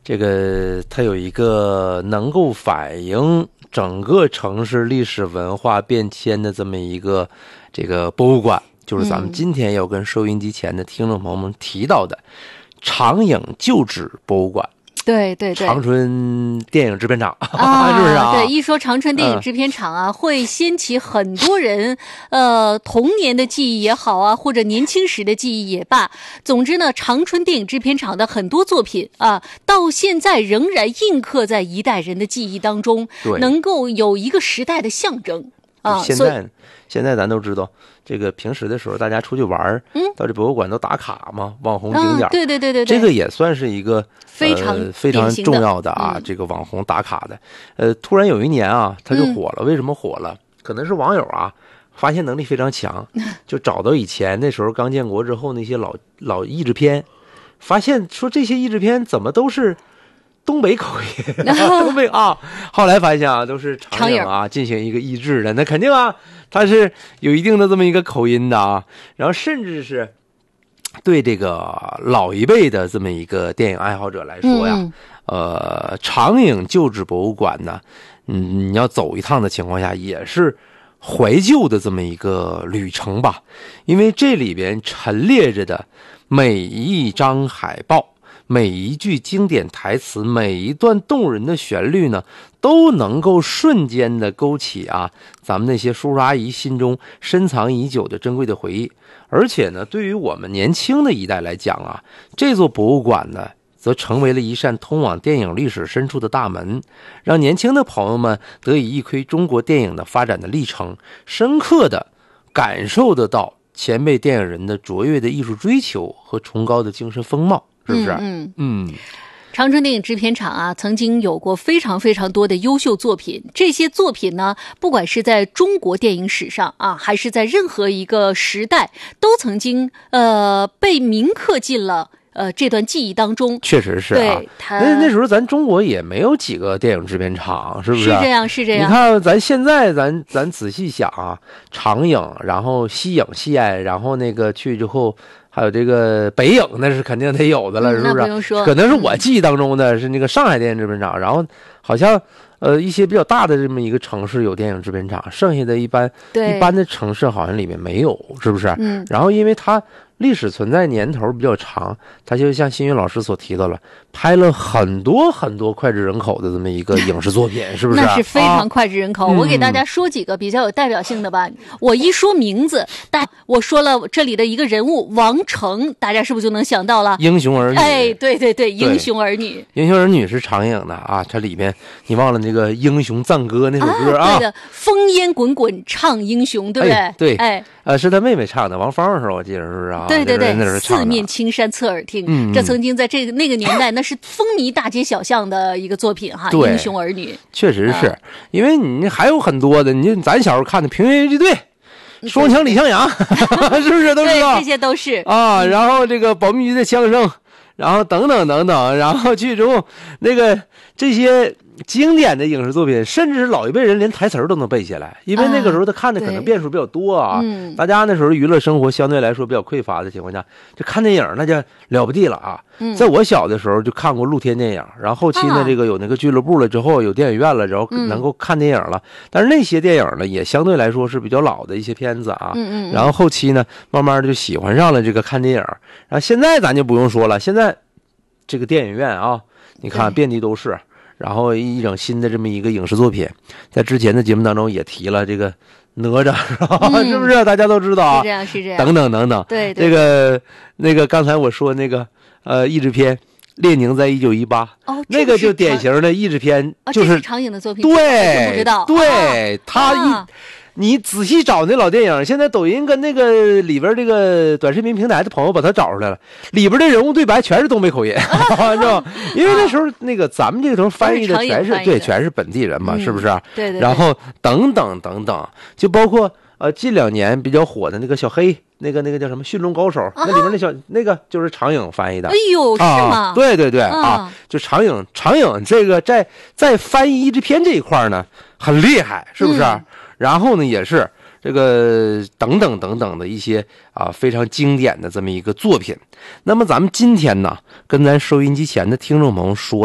这个它有一个能够反映整个城市历史文化变迁的这么一个这个博物馆，就是咱们今天要跟收音机前的听众朋友们提到的长影旧址博物馆。 对对对， 长春电影制片厂啊， 是不是啊？ 对，一说长春电影制片厂啊，会掀起很多人童年的记忆也好啊，或者年轻时的记忆也罢。总之呢，长春电影制片厂的很多作品啊，到现在仍然印刻在一代人的记忆当中，能够有一个时代的象征啊。 现在咱都知道，这个平时的时候大家出去玩，到这博物馆都打卡嘛，网红景点。 对对对对对， 这个也算是一个非常重要的啊，这个网红打卡的。突然有一年啊，他就火了。为什么火了？可能是网友啊发现能力非常强，就找到以前那时候刚建国之后那些老译制片，发现说这些译制片怎么都是东北口音，东北啊，后来发现啊都是长影啊进行一个译制的，那肯定啊它是有一定的这么一个口音的啊，然后甚至是对这个老一辈的这么一个电影爱好者来说呀，长影旧址博物馆呢，你要走一趟的情况下也是怀旧的这么一个旅程吧，因为这里边陈列着的每一张海报，每一句经典台词，每一段动人的旋律呢，都能够瞬间的勾起啊咱们那些叔叔阿姨心中深藏已久的珍贵的回忆。而且呢，对于我们年轻的一代来讲啊，这座博物馆呢则成为了一扇通往电影历史深处的大门，让年轻的朋友们得以一窥中国电影的发展的历程，深刻的感受得到前辈电影人的卓越的艺术追求和崇高的精神风貌，是不是？ 长春电影制片厂啊，曾经有过非常非常多的优秀作品。这些作品呢，不管是在中国电影史上啊，还是在任何一个时代，都曾经被铭刻进了这段记忆当中。 确实是啊，那时候咱中国也没有几个电影制片厂，是不是？ 是这样，是这样。 你看咱现在咱仔细想啊，长影，然后西影线，然后那个去之后。还有这个北影，那是肯定得有的了，是不是？ 那不用说， 可能是我记忆当中的是那个上海电影制片厂，然后好像一些比较大的这么一个城市有电影制片厂，剩下的一般的城市好像里面没有，是不是？然后因为它历史存在年头比较长，它就像新云老师所提到了，拍了很多很多脍炙人口的这么一个影视作品，是不是？ 那是非常脍炙人口。我给大家说几个比较有代表性的吧。我一说名字，我说了这里的一个人物王成，大家是不是就能想到了？ 英雄儿女。 哎，对对对，英雄儿女。 英雄儿女是长影的啊，它里面你忘了那个英雄赞歌那首歌啊？ 对的，烽烟滚滚唱英雄，对不对？ 对，是他妹妹唱的，王芳的时候我记得是不是啊？ 对对对， 那是四面青山侧耳听，这曾经在那个年代那是风靡大街小巷的一个作品哈。英雄儿女确实是，因为你还有很多的，咱小时候看的平原游击队、双枪李向阳是不是都知道？ 对，这些都是啊。然后这个保密局的枪声，然后等等等等，然后去之后那个这些经典的影视作品，甚至是老一辈人连台词都能背下来，因为那个时候他看的可能变数比较多啊。大家那时候娱乐生活相对来说比较匮乏的情况下，就看电影那就了不地了啊。在我小的时候就看过露天电影，然后后期呢这个有那个俱乐部了之后，有电影院了，然后能够看电影了。但是那些电影呢也相对来说是比较老的一些片子啊。然后后期呢慢慢的就喜欢上了这个看电影。然后现在咱就不用说了，现在这个电影院啊，你看遍地都是。然后一整新的这么一个影视作品，在之前的节目当中也提了这个哪吒，是不是？大家都知道啊， 是这样， 等等等等。 对， 这个那个刚才我说那个译制片《列宁在1918》，那个就典型的译制片，就是长影的作品。 对， 不知道， 对，他你仔细找那老电影，现在抖音跟那个里边这个短视频平台的朋友把它找出来了，里边的人物对白全是东北口音，是吧？因为那时候那个咱们这个头翻译的全是本地人嘛，是不是？ 对。 然后等等等等，就包括近2年比较火的那个小黑，那个叫什么《驯龙高手》，那里面那个就是长影翻译的。 哎呦，是吗？ 对啊，就长影这个在翻译译制片这一块呢很厉害，是不是？然后呢，也是这个等等等等的一些非常经典的这么一个作品。那么咱们今天呢，跟咱收音机前的听众朋友说